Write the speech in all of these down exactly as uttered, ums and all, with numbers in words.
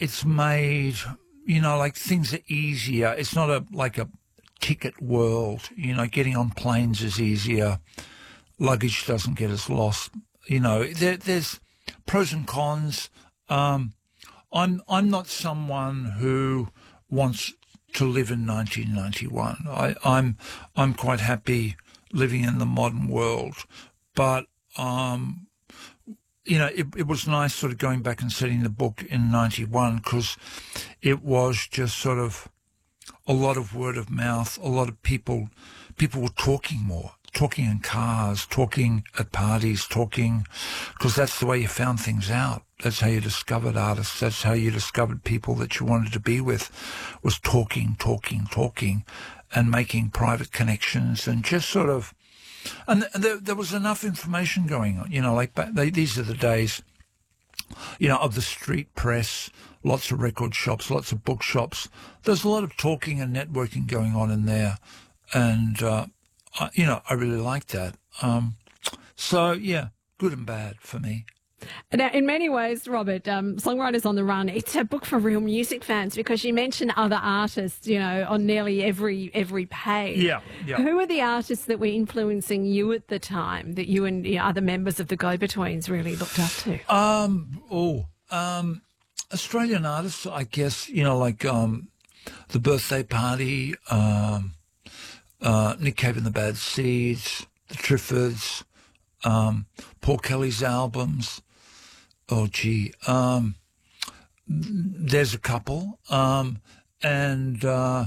it's made, you know, like things are easier. It's not a like a ticket world. You know, getting on planes is easier. Luggage doesn't get as lost. You know, there, there's pros and cons. Um, I'm I'm not someone who wants to live in nineteen ninety-one. I, I'm I'm quite happy living in the modern world, but um, you know, it, it was nice sort of going back and setting the book in ninety-one because it was just sort of a lot of word of mouth. A lot of people people were talking more. Talking in cars, talking at parties, talking, because that's the way you found things out. That's how you discovered artists. That's how you discovered people that you wanted to be with, was talking, talking, talking, and making private connections and just sort of, and there, there was enough information going on, you know, like they, these are the days, you know, of the street press, lots of record shops, lots of bookshops. There's a lot of talking and networking going on in there. And, uh, Uh, you know, I really like that. Um, so, yeah, good and bad for me. Now, in many ways, Robert, um, Songwriters on the Run, it's a book for real music fans because you mention other artists, you know, on nearly every every page. Yeah, yeah. Who are the artists that were influencing you at the time that you and you know, other members of the Go-Betweens really looked up to? Um, oh, um, Australian artists, I guess, you know, like um, The Birthday Party, um, Uh, Nick Cave and the Bad Seeds, the Triffids, um, Paul Kelly's albums. Oh, gee. Um, there's a couple. Um, and uh,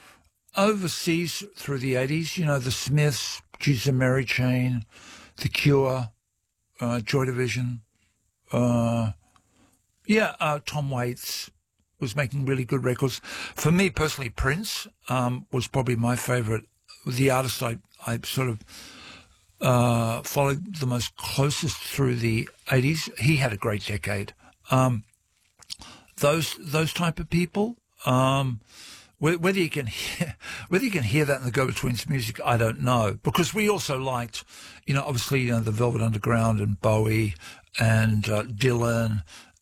overseas through the eighties, you know, the Smiths, Jesus and Mary Chain, The Cure, uh, Joy Division. Uh, yeah, uh, Tom Waits was making really good records. For me personally, Prince um, was probably my favourite. The artist I, I sort of uh, followed the most closest through the eighties. He had a great decade. Um, those those type of people, um, whether you can hear, whether you can hear that in the Go-Betweens music, I don't know. Because we also liked, you know, obviously, you know, the Velvet Underground and Bowie and uh, Dylan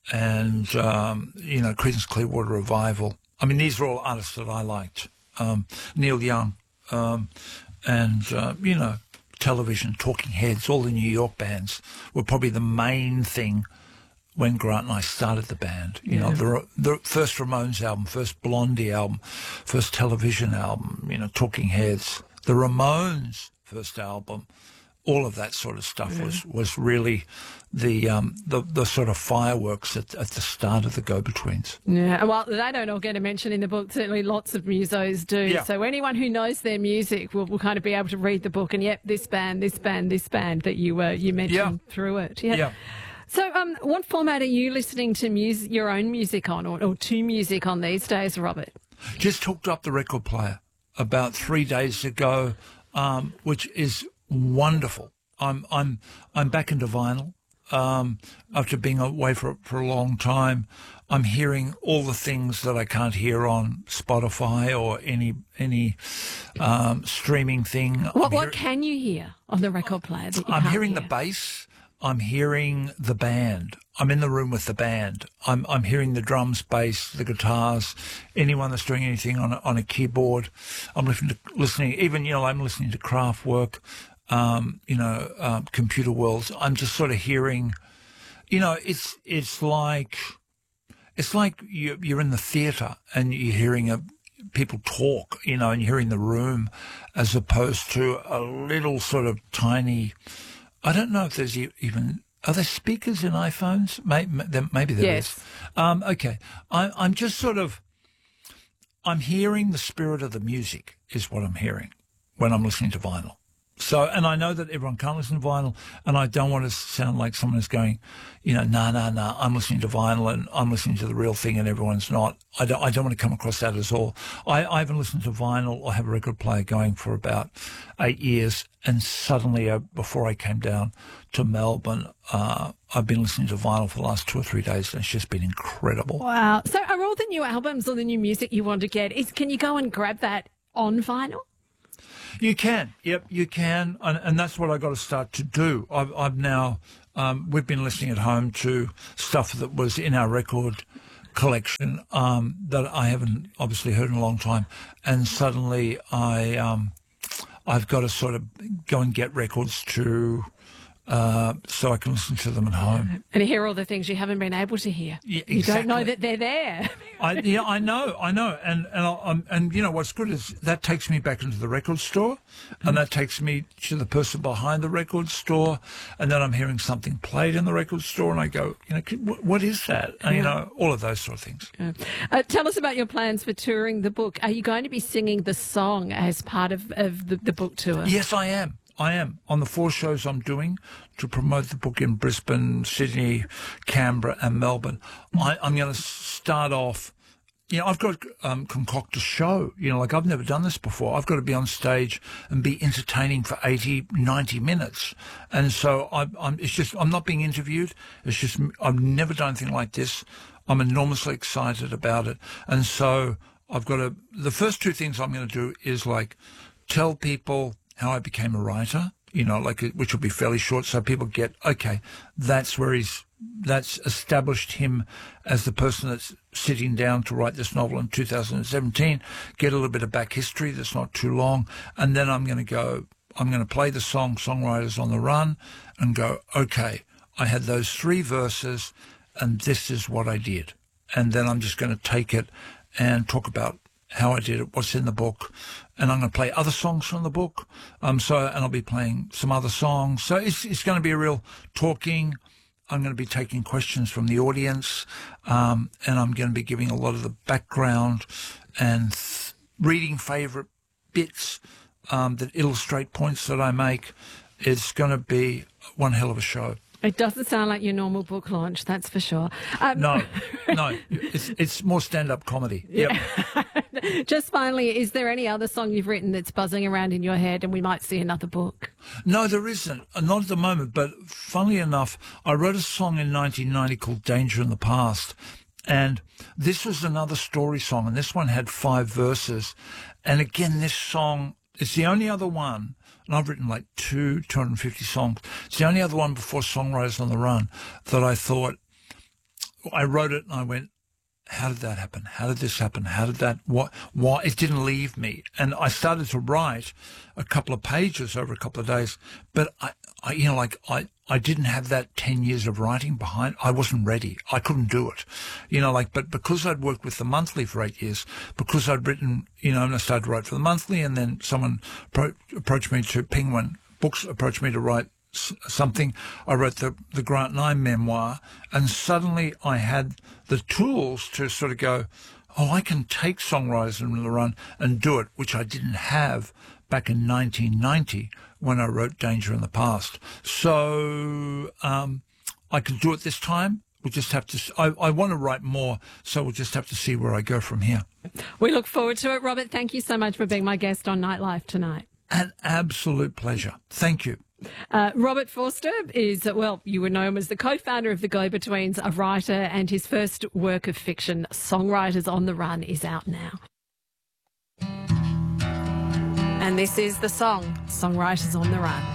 and um, you know, Creedence Clearwater Revival. I mean, these are all artists that I liked. Um, Neil Young. Um, and, uh, you know, Television, Talking Heads, all the New York bands were probably the main thing when Grant and I started the band. You yeah. know, the, the first Ramones album, first Blondie album, first Television album, you know, Talking Heads, the Ramones first album, all of that sort of stuff yeah. was, was really the, um, the the sort of fireworks at, at the start of the Go-Betweens. Yeah, well, they don't all get a mention in the book. Certainly lots of musos do. Yeah. So anyone who knows their music will, will kind of be able to read the book and, yep, this band, this band, this band that you uh, you mentioned yeah. through it. Yeah. yeah. So um, what format are you listening to music, your own music on or, or to music on these days, Robert? Just hooked up the record player about three days ago, um, which is wonderful. I'm I'm I'm back into vinyl um, after being away for for a long time. I'm hearing all the things that I can't hear on Spotify or any any um, streaming thing. What what can you hear on the record player? That you I'm can't hearing hear? the bass. I'm hearing the band. I'm in the room with the band. I'm I'm hearing the drums, bass, the guitars, anyone that's doing anything on a, on a keyboard. I'm listening to listening. Even you know I'm listening to Kraftwerk. Um, you know, uh, Computer Worlds. I'm just sort of hearing, you know, it's it's like it's like you, you're in the theatre and you're hearing a, people talk, you know, and you're hearing the room, as opposed to a little sort of tiny. I don't know if there's even are there speakers in iPhones? Maybe, maybe there yes. is. Um, okay, I, I'm just sort of I'm hearing the spirit of the music is what I'm hearing when I'm listening to vinyl. So, and I know that everyone can't listen to vinyl, and I don't want to sound like someone who's going, you know, nah, nah, nah, I'm listening to vinyl and I'm listening to the real thing and everyone's not. I don't, I don't want to come across that at all. I, I haven't listened to vinyl. I have a record player going for about eight years, and suddenly, uh, before I came down to Melbourne, uh, I've been listening to vinyl for the last two or three days, and it's just been incredible. Wow. So are all the new albums or the new music you want to get, is can you go and grab that on vinyl? You can, yep, you can, and, and that's what I got to start to do. I've, I've now, um, we've been listening at home to stuff that was in our record collection um, that I haven't obviously heard in a long time, and suddenly I um, I've got to sort of go and get records to. Uh, so I can listen to them at home. And hear all the things you haven't been able to hear. Yeah, You exactly. don't know that they're there. I, yeah, I know, I know, and and I, I'm, and you know what's good is that takes me back into the record store, and that takes me to the person behind the record store, and then I'm hearing something played in the record store, and I go, you know, what, what is that? And, you know, all of those sort of things. Yeah. Uh, tell us about your plans for touring the book. Are you going to be singing the song as part of, of the, the book tour? Yes, I am. I am. On the four shows I'm doing to promote the book in Brisbane, Sydney, Canberra and Melbourne, I, I'm going to start off, you know, I've got to um, concoct a show, you know, like I've never done this before. I've got to be on stage and be entertaining for eighty, ninety minutes. And so I, I'm, it's just, I'm not being interviewed. It's just, I've never done anything like this. I'm enormously excited about it. And so I've got to, the first two things I'm going to do is like tell people how I became a writer, you know, like, which will be fairly short, so people get, okay, that's where he's, that's established him as the person that's sitting down to write this novel in two thousand seventeen, get a little bit of back history that's not too long, and then I'm going to go, I'm going to play the song Songwriters on the Run and go, okay, I had those three verses, and this is what I did. And then I'm just going to take it and talk about how I did it, what's in the book, and I'm going to play other songs from the book. Um, so, and I'll be playing some other songs. So it's it's going to be a real talking. I'm going to be taking questions from the audience, um, and I'm going to be giving a lot of the background and th- reading favourite bits um, that illustrate points that I make. It's going to be one hell of a show. It doesn't sound like your normal book launch, that's for sure. Um, No, no, it's it's more stand-up comedy. Yep. Just finally, is there any other song you've written that's buzzing around in your head and we might see another book? No, there isn't. Not at the moment. But funnily enough, I wrote a song in nineteen ninety called Danger in the Past. And this was another story song. And this one had five verses. And again, this song is the only other one. And I've written like two, two hundred fifty songs. It's the only other one before Songwriters on the Run that I thought, I wrote it and I went, how did that happen? How did this happen? How did that, what, why? It didn't leave me. And I started to write a couple of pages over a couple of days, but I, I you know, like I, I didn't have that ten years of writing behind. I wasn't ready. I couldn't do it. You know, like, but because I'd worked with the Monthly for eight years, because I'd written, you know, and I started to write for the Monthly, and then someone pro- approached me to Penguin Books, approached me to write something. I wrote the, the Grant Nye memoir, and suddenly I had the tools to sort of go, oh, I can take Songwriters on the Run and do it, which I didn't have back in nineteen ninety when I wrote Danger in the Past. So um, I can do it this time. We'll just have to, I, I want to write more, so we'll just have to see where I go from here. We look forward to it. Robert, thank you so much for being my guest on Nightlife tonight. An absolute pleasure. Thank you. Uh, Robert Forster is, well, you would know him as the co-founder of the Go-Betweens, a writer, and his first work of fiction, Songwriters on the Run, is out now. And this is the song, Songwriters on the Run.